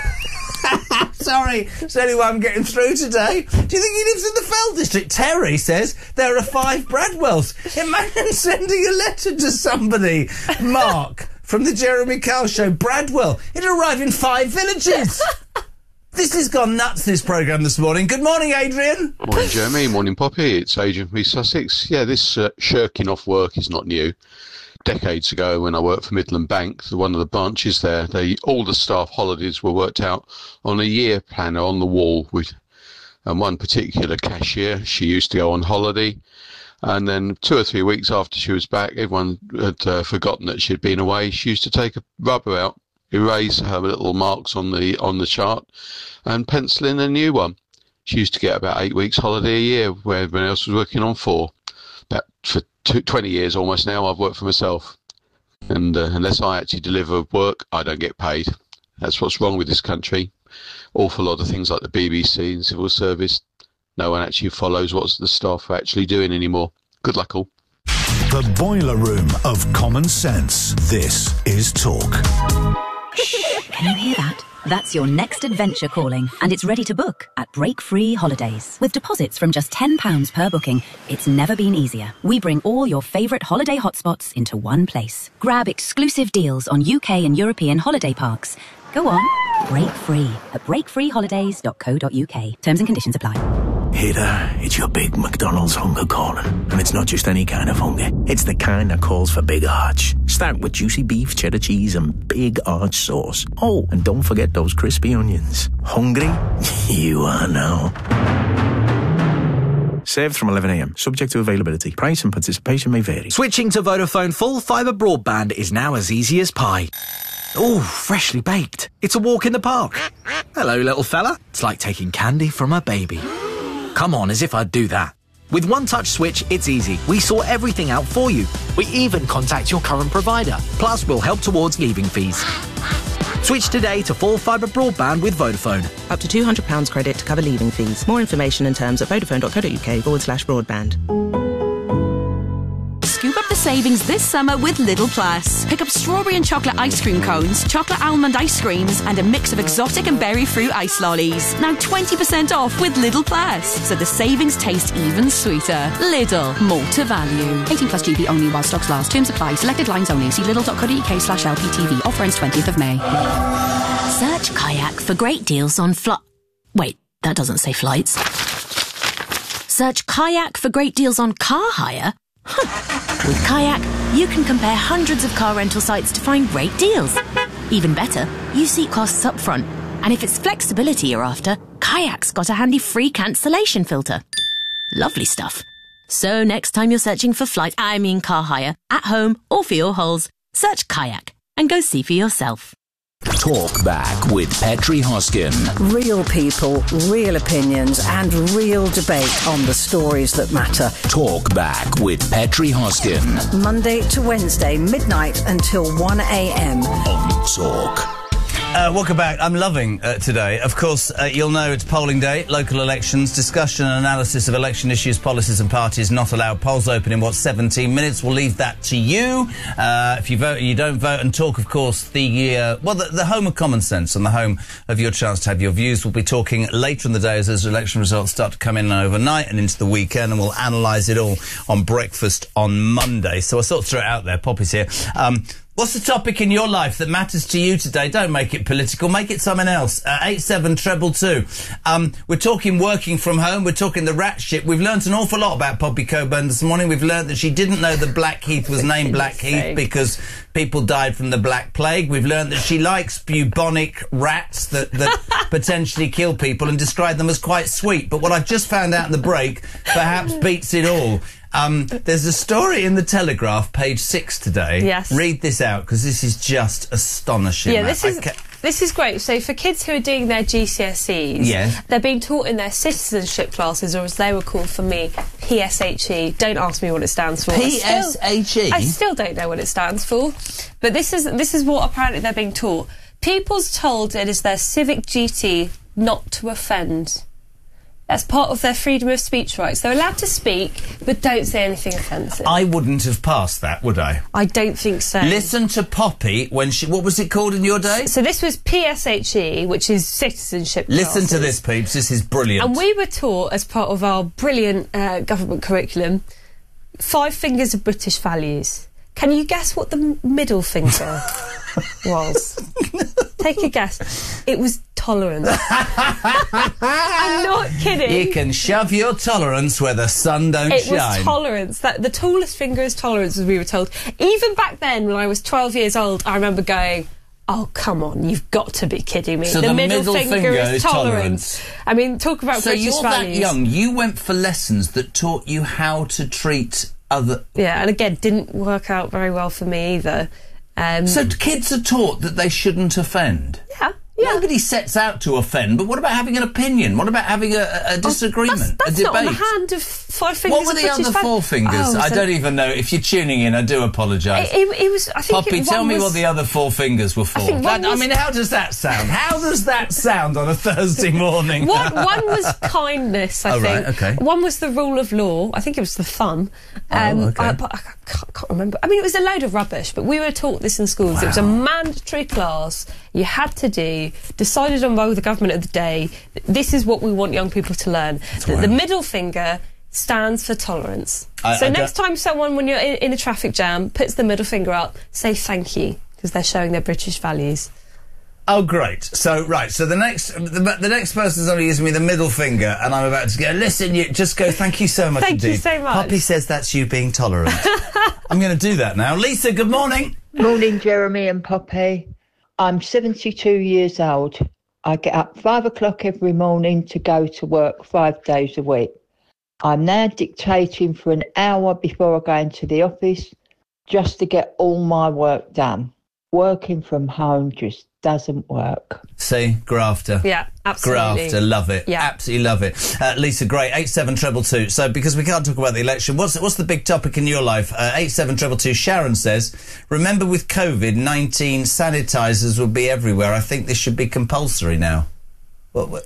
Sorry, it's the only way I'm getting through today. Do you think he lives in the Fell District? Terry says there are five Bradwells. Imagine sending a letter to somebody, Mark, from the Jeremy Kyle Show, Bradwell. It'll arrive in five villages. This has gone nuts, this programme this morning. Good morning, Adrian. Morning, Jeremy. Morning, Poppy. It's Adrian from East Sussex. Yeah, this uh, shirking off work is not new. Decades ago, when I worked for Midland Bank, the one of the branches there, they, all the staff holidays were worked out on a year planner on the wall. With, and one particular cashier, she used to go on holiday, and then two or three weeks after she was back, everyone had uh, forgotten that she'd been away. She used to take a rubber out, erase her little marks on the on the chart, and pencil in a new one. She used to get about eight weeks holiday a year, where everyone else was working on four. About for two, twenty years almost now, I've worked for myself. And uh, unless I actually deliver work, I don't get paid. That's what's wrong with this country. Awful lot of things like the B B C and civil service, no one actually follows what the staff are actually doing anymore. Good luck all. The boiler room of common sense. This is Talk. Can you hear that? That's your next adventure calling, and it's ready to book at Break Free Holidays. With deposits from just ten pounds per booking, it's never been easier. We bring all your favourite holiday hotspots into one place. Grab exclusive deals on U K and European holiday parks. Go on, break free at break free holidays dot co dot U K. Terms and conditions apply. Hey there, it's your big McDonald's hunger calling. And it's not just any kind of hunger. It's the kind that calls for big arch. Start with juicy beef, cheddar cheese and big arch sauce. Oh, and don't forget those crispy onions. Hungry? You are now. Served from eleven a m. Subject to availability. Price and participation may vary. Switching to Vodafone full fibre broadband is now as easy as pie. Oh, freshly baked. It's a walk in the park. Hello, little fella. It's like taking candy from a baby. Come on, as if I'd do that. With One Touch Switch, it's easy. We sort everything out for you. We even contact your current provider. Plus, we'll help towards leaving fees. Switch today to full fibre broadband with Vodafone. Up to two hundred pounds credit to cover leaving fees. More information and terms at vodafone dot co dot U K forward slash broadband. Scoop up the savings this summer with Lidl Plus. Pick up strawberry and chocolate ice cream cones, chocolate almond ice creams, and a mix of exotic and berry fruit ice lollies. Now twenty percent off with Lidl Plus, so the savings taste even sweeter. Lidl, more to value. eighteen plus G B only while stocks last. Terms apply. Selected lines only. See lidl.co.uk slash LPTV. Offer ends twentieth of May. Search Kayak for great deals on fli... Wait, that doesn't say flights. Search Kayak for great deals on car hire? Huh. With Kayak, you can compare hundreds of car rental sites to find great deals. Even better, you see costs up front. And if it's flexibility you're after, Kayak's got a handy free cancellation filter. Lovely stuff. So next time you're searching for flight, I mean car hire, at home or for your holes, search Kayak and go see for yourself. Talk Back with Petri Hoskin. Real people, real opinions and real debate on the stories that matter. Talk Back with Petri Hoskin. Monday to Wednesday, midnight until one a.m. on Talk. Uh, welcome back. I'm loving uh, today. Of course, uh, you'll know it's polling day, local elections, discussion and analysis of election issues, policies and parties not allowed. Polls open in, what, seventeen minutes. We'll leave that to you. Uh, if you vote, you don't vote. And Talk, of course, the, uh, well, the, the home of common sense and the home of your chance to have your views. We'll be talking later in the day as those election results start to come in overnight and into the weekend, and we'll analyse it all on breakfast on Monday. So I sort of throw it out there. Poppy's here. Um, What's the topic in your life that matters to you today? Don't make it political. Make it something else. Uh, eight seven treble two. Um, we're talking working from home. We're talking the rat ship. We've learnt an awful lot about Poppy Coburn this morning. We've learnt that she didn't know that Blackheath was named Blackheath because people died from the Black Plague. We've learnt that she likes bubonic rats that, that potentially kill people and described them as quite sweet. But what I've just found out in the break perhaps beats it all. Um, there's a story in the Telegraph, page six today. Yes. Read this out, because this is just astonishing. Yeah, this I is ca- this is great. So for kids who are doing their G C S Es, yes. they're being taught in their citizenship classes, or as they were called for me, P S H E. Don't ask me what it stands for. P S H E? I still don't know what it stands for. But this is this is what apparently they're being taught. People's told it is their civic duty not to offend. That's part of their freedom of speech rights. They're allowed to speak, but don't say anything offensive. I wouldn't have passed that, would I? I don't think so. Listen to Poppy when she... What was it called in your day? So this was P S H E, which is citizenship Listen classes. to this, peeps. This is brilliant. And we were taught, as part of our brilliant uh, government curriculum, five fingers of British values. Can you guess what the m- middle finger was? Take a guess. It was tolerance. I'm not kidding. You can shove your tolerance where the sun don't it shine. It was tolerance. That the tallest finger is tolerance, as we were told. Even back then, when I was twelve years old, I remember going, oh, come on, you've got to be kidding me. So the, the middle, middle finger, finger is, is tolerance. tolerance. I mean, talk about so British you're values. that young. You went for lessons that taught you how to treat other... Yeah, and again, didn't work out very well for me either. Um, so kids are taught that they shouldn't offend? Yeah. Yeah. Nobody sets out to offend, but what about having an opinion? What about having a, a disagreement, oh, that's, that's a debate? Not on the hand of five fingers. What were the other four fingers? Oh, I so don't even know. If you're tuning in, I do apologise. It, it, it was. I think Poppy, it, tell me was, what the other four fingers were for. I, think that, was, I mean, how does that sound? How does that sound on a Thursday morning? one, one was kindness. I oh, think. Right, okay. One was the rule of law. I think it was the thumb. Um, oh, okay. I, but I can't, can't remember. I mean, it was a load of rubbish. But we were taught this in schools. Wow. It was a mandatory class. You had to do. Decided on by the government of the day. This is what we want young people to learn. That the middle finger stands for tolerance. I, so I next time someone, when you're in, in a traffic jam, puts the middle finger up, say thank you, because they're showing their British values. Oh, great. So, right, so the next the, the next person's only using me the middle finger, and I'm about to go, listen, you just go, thank you so much Thank indeed. you so much. Poppy says that's you being tolerant. I'm going to do that now. Lisa, good morning. Morning, Jeremy and Poppy. I'm seventy-two years old. I get up five o'clock every morning to go to work five days a week. I'm now dictating for an hour before I go into the office just to get all my work done. Working from home just doesn't work. See, grafter. Yeah, absolutely. Grafter, love it. Yeah. Absolutely love it. Uh, Lisa, great. eight seven treble two. So, because we can't talk about the election, what's what's the big topic in your life? Uh, eight seven treble two. Sharon says, remember with COVID nineteen, sanitisers will be everywhere. I think this should be compulsory now. What? what?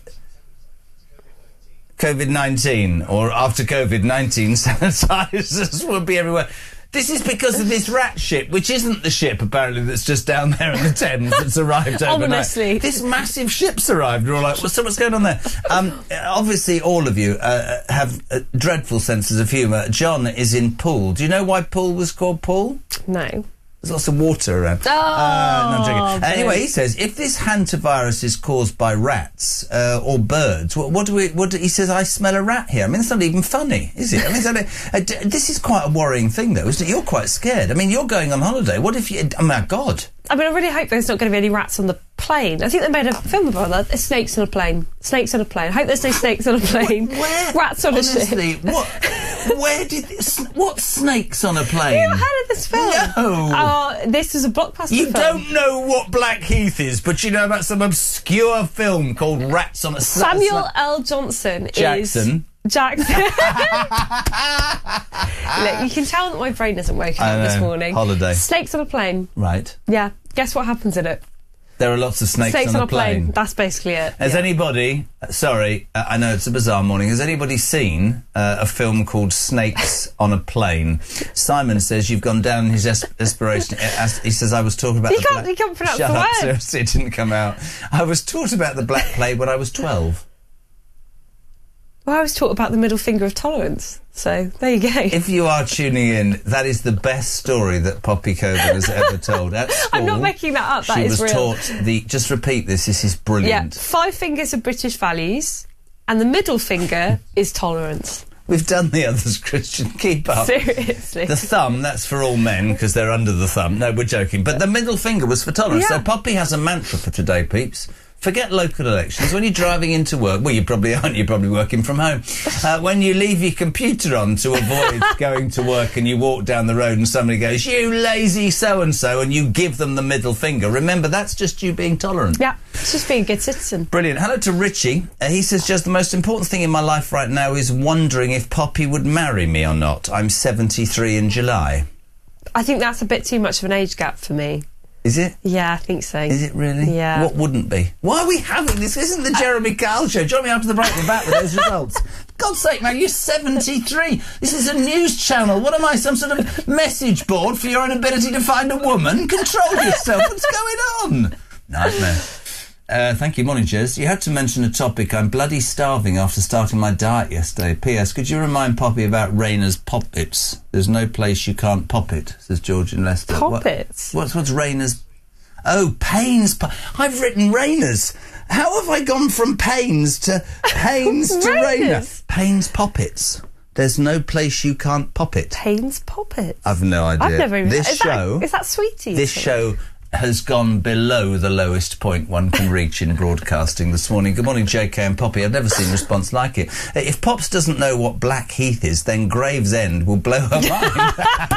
COVID nineteen, or after COVID nineteen, sanitisers will be everywhere. This is because of this rat ship, which isn't the ship, apparently, that's just down there in the Thames that's arrived overnight. Ominously. This massive ship's arrived. We're all like, well, so what's going on there? Um, obviously, all of you uh, have uh, dreadful senses of humour. John is in Poole. Do you know why Poole was called Poole? No. There's lots of water around. Oh, uh, no, I'm joking. brilliant. Anyway, he says if this hantavirus is caused by rats uh, or birds, what, what do we? What do, he says? I smell a rat here. I mean, it's not even funny, is it? I mean, it's not a, a, d- this is quite a worrying thing, though, isn't it? You're quite scared. I mean, you're going on holiday. What if you? Oh my God! I mean, I really hope there's not going to be any rats on the plane. I think they made a film about that. It's snakes on a plane. Snakes on a plane. I hope there's no snakes on a plane. Where? Rats on Honestly, a ship. what? Where did this, what snakes on a plane? You haven't heard of this film? No. Oh, this is a blockbuster You film. don't know what Blackheath is, but you know about some obscure film called Rats on a Samuel L. Johnson Jackson. is Jackson. Look, you can tell that my brain isn't working I out this know. morning. Holiday. Snakes on a plane. Right. Yeah. Guess what happens in it? There are lots of snakes, Snakes on, a plane. That's basically it. Has yeah. anybody, uh, sorry, uh, I know it's a bizarre morning, has anybody seen uh, a film called Snakes on a Plane? Simon says you've gone down his es- desperation. As, he says, I was talking about You the can't- black... you can't pronounce Shut the up, word. seriously, it didn't come out. I was taught about the Black Plague when I was twelve. Well, I was taught about the middle finger of tolerance. So, there you go. If you are tuning in, that is the best story that Poppy Coburn has ever told. At school, I'm not making that up. That she is was real. taught the... Just repeat this, this is Yeah, brilliant. five fingers are British values, and the middle finger is tolerance. We've done the others, Christian. Keep up. Seriously. The thumb, that's for all men, because they're under the thumb. No, we're joking. But the middle finger was for tolerance. Yeah. So Poppy has a mantra for today, peeps. Forget local elections. When you're driving into work, well, you probably aren't, you're probably working from home. Uh, when you leave your computer on to avoid going to work and you walk down the road and somebody goes, you lazy so-and-so, and you give them the middle finger, remember, that's just you being tolerant. Yeah, it's just being a good citizen. Brilliant. Hello to Richie. Uh, he says, just the most important thing in my life right now is wondering if Poppy would marry me or not. I'm seventy-three in July. I think that's a bit too much of an age gap for me. Is it? Yeah, I think so. Is it really? Yeah. What wouldn't be? Why are we having this? This isn't the Jeremy Kyle show. Join me after the break. We're back with those results. For God's sake, man, you're seventy-three. This is a news channel. What am I, some sort of message board for your inability to find a woman? Control yourself. What's going on? Nightmare. Uh, thank you. Morning, Jez. You had to mention a topic. I'm bloody starving after starting my diet yesterday. P S. Could you remind Poppy about Rayner's Pop-Its? There's no place you can't pop it, says George in Leicester. Pop-Its? What, what's, what's Rayner's... Oh, Payne's... Po- I've written Rayner's. How have I gone from Payne's to Payne's to Rayner? Rayner's? Payne's Pop-Its. There's no place you can't pop it. Payne's Pop-Its? I've no idea. I've never even... This is show... That, is that Sweeties? This show has gone below the lowest point one can reach in broadcasting this morning. Good morning, J K and Poppy. I've never seen a response like it. Uh, If Pops doesn't know what Blackheath is, then Gravesend will blow her mind.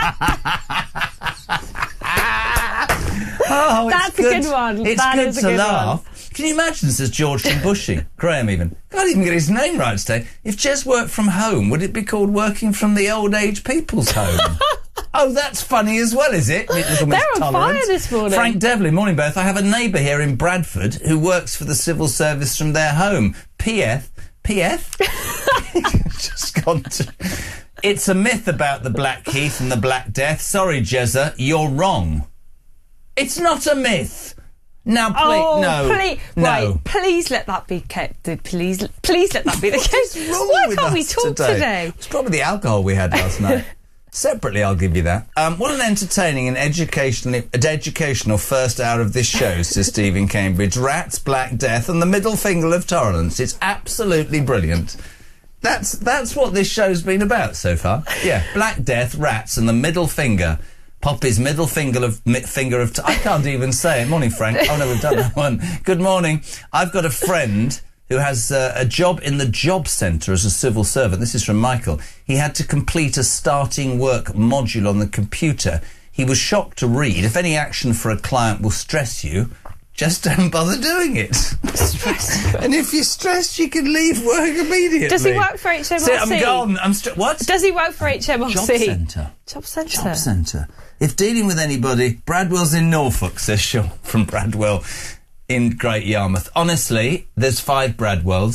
Oh, it's That's a good. good one. It's That good is a to good laugh. Can you imagine, says George from Bushy? Graham even. Can't even get his name right today. If Jez worked from home, would it be called working from the old age people's home? Oh, that's funny as well, is it? Little Miss They're on Tolerance. fire this morning. Frank Devlin, morning both. I have a neighbour here in Bradford who works for the civil service from their home. P F P F Just gone to... It's a myth about the Blackheath and the Black Death. Sorry, Jezza, you're wrong. It's not a myth. Now, please, oh, no, please, no. Right, please let that be kept. Please, please let that be the case. What's wrong Why with can't we us talk today? today? It's probably the alcohol we had last night. Separately, I'll give you that. Um, what an entertaining and educational, educational first hour of this show, says Steve in Cambridge. Rats, Black Death, and the middle finger of tolerance. It's absolutely brilliant. That's that's what this show's been about so far. Yeah, Black Death, rats, and the middle finger. Poppy's middle finger of mi- finger of. T- I can't even say it. Morning, Frank. Oh no, we've done that one. Good morning. I've got a friend who has uh, a job in the job centre as a civil servant. This is from Michael. He had to complete a starting work module on the computer. He was shocked to read, if any action for a client will stress you, just don't bother doing it. Stress. And if you're stressed, you can leave work immediately. Does he work for H M R C? So I'm gone. I'm st- what? Does he work for H M R C? Job centre. Job centre. Job centre. If dealing with anybody, Bradwell's in Norfolk, says Sean from Bradwell in Great Yarmouth. Honestly, there's five Bradwells.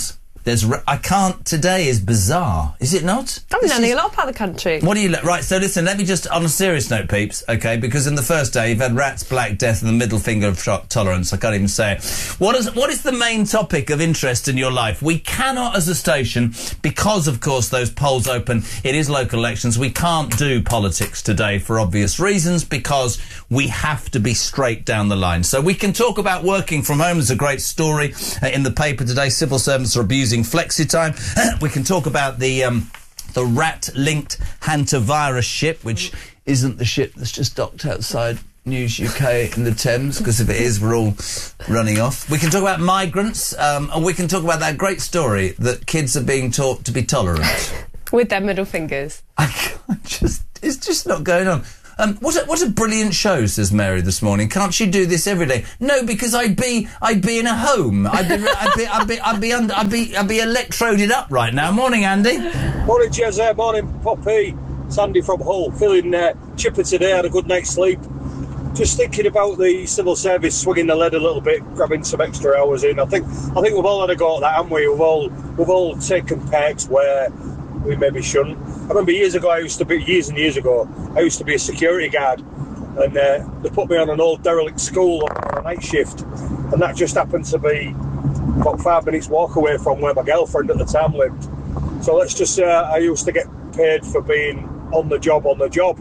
There's, ra- I can't, today is bizarre, is it not? I'm This learning is- a lot about the country. What do you, le- right, so listen, let me just, on a serious note, peeps, okay, because in the first day you've had rats, black death and the middle finger of tro- tolerance, I can't even say it. What is, what is the main topic of interest in your life? We cannot, as a station, because of course those polls open, it is local elections, we can't do politics today for obvious reasons, because we have to be straight down the line. So we can talk about working from home. There's a great story uh, in the paper today. Civil servants are abusing flexi time. We can talk about the um, the rat-linked hantavirus ship, which isn't the ship that's just docked outside News U K in the Thames, because if it is, we're all running off. We can talk about migrants, um, and we can talk about that great story that kids are being taught to be tolerant. With their middle fingers. I can't just, it's just not going on. Um, what a, what a brilliant show, says Mary this morning. Can't she do this every day? No, because I'd be I'd be in a home. I'd be I'd be I'd be I'd be under, I'd be I'd be electroded up right now. Morning, Andy. Morning, Jez. Morning, Poppy. Sandy from Hull. Feeling uh, chipper today. Had a good night's sleep. Just thinking about the civil service swinging the lead a little bit, grabbing some extra hours in. I think I think we've all had a go at that, haven't we? We've all we've all taken perks where we maybe shouldn't. I remember years ago, I used to be, years and years ago, I used to be a security guard, and uh, they put me on an old derelict school on a night shift, and that just happened to be about five minutes walk away from where my girlfriend at the time lived. So let's just say uh, I used to get paid for being on the job, on the job.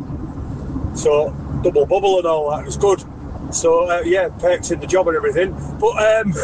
So double bubble and all that, it was good. So uh, yeah, perks in the job and everything. But um,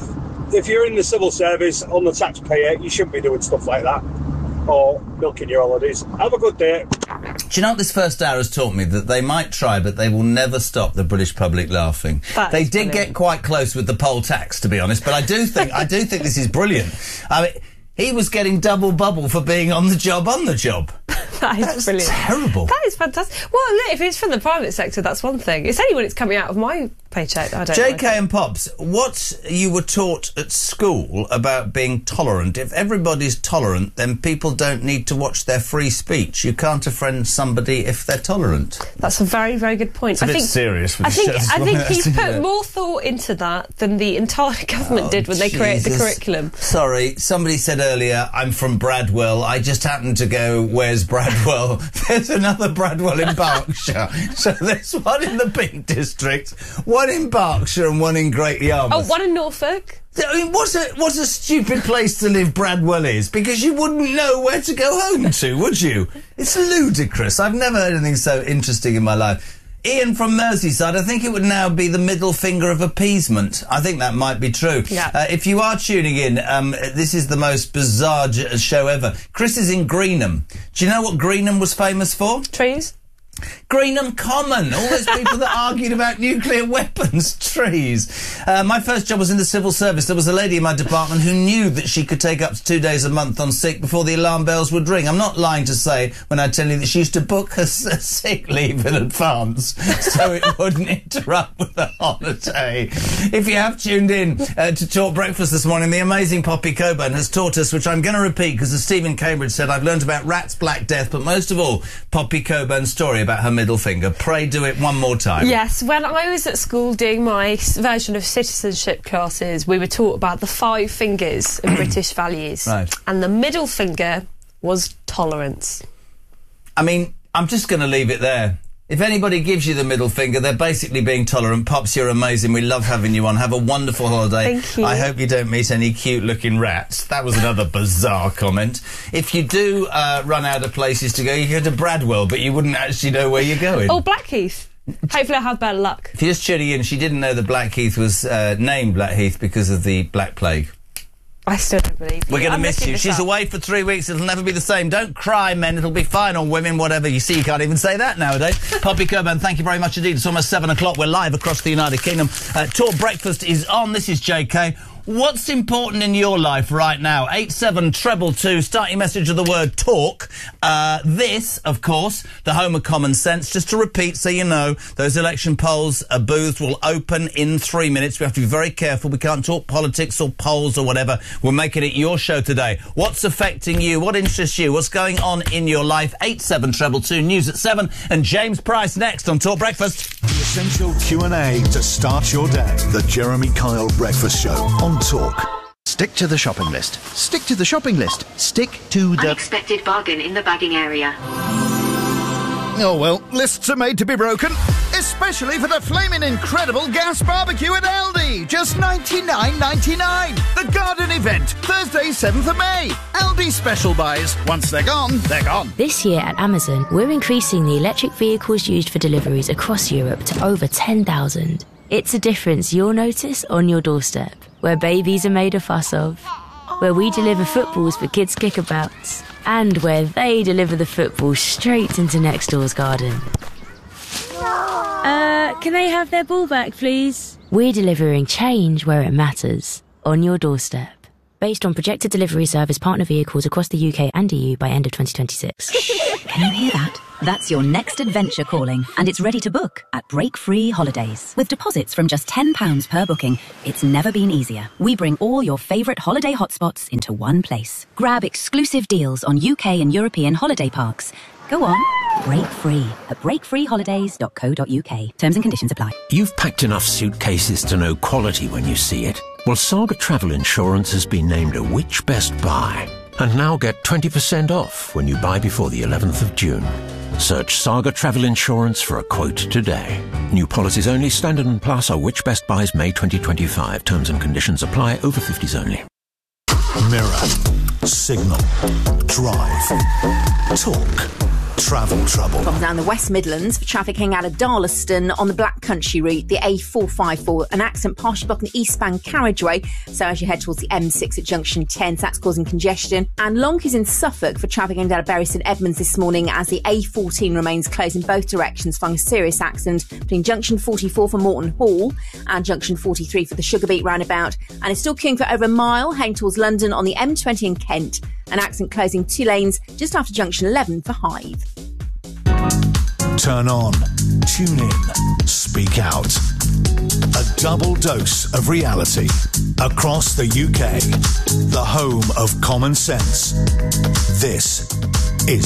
if you're in the civil service on the taxpayer, you shouldn't be doing stuff like that, or milking your holidays. Have a good day. Do you know what this first hour has taught me? That they might try, but they will never stop the British public laughing. That they is did brilliant. get quite close with the poll tax, to be honest, but I do think I do think this is brilliant. I mean, he was getting double bubble for being on the job on the job. That is That's brilliant. terrible. That is fantastic. Well, look, if it's from the private sector, that's one thing. It's only when it's coming out of my paycheck that I don't J like K it. and Pops, what you were taught at school about being tolerant, if everybody's tolerant, then people don't need to watch their free speech. You can't offend somebody if they're tolerant. That's a very, very good point. It's a I bit think, serious with I the think, show as I well, think isn't he's it? put more thought into that than the entire government Oh, did when they created the Jesus. curriculum. Sorry, somebody said earlier, I'm from Bradwell. I just happened to go, where's Bradwell? There's another Bradwell in Berkshire. So there's one in the Peak District, one in Berkshire and one in Great Yarmouth. Oh, one in Norfolk. I mean, what a, what a stupid place to live Bradwell is, because you wouldn't know where to go home to, would you? It's ludicrous. I've never heard anything so interesting in my life. Ian from Merseyside, I think it would now be the middle finger of appeasement. I think that might be true. Yeah. Uh, if you are tuning in, um, this is the most bizarre j- show ever. Chris is in Greenham. Do you know what Greenham was famous for? Trees. Greenham Common. All those people that argued about nuclear weapons. Trees. Uh, my first job was in the civil service. There was a lady in my department who knew that she could take up to two days a month on sick before the alarm bells would ring. I'm not lying to say when I tell you that she used to book her s- sick leave in advance so it wouldn't interrupt with the holiday. If you have tuned in uh, to Talk Breakfast this morning, the amazing Poppy Coburn has taught us, which I'm going to repeat because as Stephen Cambridge said, I've learned about rats, black death, but most of all, Poppy Coburn's story about her middle finger. Pray do it one more time. Yes, when I was at school doing my s- version of citizenship classes, we were taught about the five fingers of British values. Right. And the middle finger was tolerance. I mean, I'm just going to leave it there. If anybody gives you the middle finger, they're basically being tolerant. Pops, you're amazing. We love having you on. Have a wonderful holiday. Thank you. I hope you don't meet any cute-looking rats. That was another bizarre comment. If you do uh, run out of places to go, you go to Bradwell, but you wouldn't actually know where you're going. Oh, Blackheath. Hopefully I'll have better luck. If you're just tuning in, she didn't know that Blackheath was uh, named Blackheath because of the Black Plague. I still don't believe We're going to I'm miss looking you. this She's up. away for three weeks. It'll never be the same. Don't cry, men. It'll be fine. Or women, whatever. You see, you can't even say that nowadays. Poppy Coburn, thank you very much indeed. It's almost seven o'clock. We're live across the United Kingdom. Uh, Talk Breakfast is on. This is J K. What's important in your life right now? eight seven two two. Start your message with the word talk. Uh, this, of course, the home of common sense. Just to repeat so you know, those election polls, uh, booths will open in three minutes. We have to be very careful. We can't talk politics or polls or whatever. We're making it your show today. What's affecting you? What interests you? What's going on in your life? eight seven two two. News at seven. And James Price next on Talk Breakfast. The essential Q and A to start your day. The Jeremy Kyle Breakfast Show on Talk. Stick to the shopping list. Stick to the shopping list. Stick to the... Unexpected bargain in the bagging area. Oh, well, lists are made to be broken. Especially for the flaming incredible gas barbecue at Aldi. Just ninety-nine ninety-nine. The garden event, Thursday, seventh of May. Aldi special buys. Once they're gone, they're gone. This year at Amazon, we're increasing the electric vehicles used for deliveries across Europe to over ten thousand. It's a difference you'll notice on your doorstep, where babies are made a fuss of, where we deliver footballs for kids' kickabouts, and where they deliver the football straight into next door's garden. Uh, can they have their ball back, please? We're delivering change where it matters, on your doorstep. Based on projected delivery service partner vehicles across the U K and E U by end of twenty twenty-six. Can you hear that? That's your next adventure calling, and it's ready to book at Break Free Holidays. With deposits from just ten pounds per booking, it's never been easier. We bring all your favourite holiday hotspots into one place. Grab exclusive deals on U K and European holiday parks. Go on, break free at break free holidays dot co dot uk. Terms and conditions apply. You've packed enough suitcases to know quality when you see it. Well, Saga Travel Insurance has been named a Which Best Buy. And now get twenty percent off when you buy before the eleventh of June. Search Saga Travel Insurance for a quote today. New policies only. Standard and Plus are Which Best Buys May twenty twenty-five. Terms and conditions apply. Over fifties only. Mirror, Signal, Drive, Talk, Travel Trouble. From down the West Midlands for traffic heading out of Darlaston on the Black Country route, the A four five four, an accident partially blocking the eastbound carriageway. So as you head towards the M six at junction ten, so that's causing congestion. And Lonk is in Suffolk for traffic heading out of Bury St Edmunds this morning as the A fourteen remains closed in both directions following a serious accident between junction forty-four for Morton Hall and junction forty-three for the Sugarbeet roundabout. And it's still queuing for over a mile heading towards London on the M twenty in Kent. An accident closing two lanes just after junction eleven for Hythe. Turn on, tune in, speak out. A double dose of reality across the U K. The home of common sense. This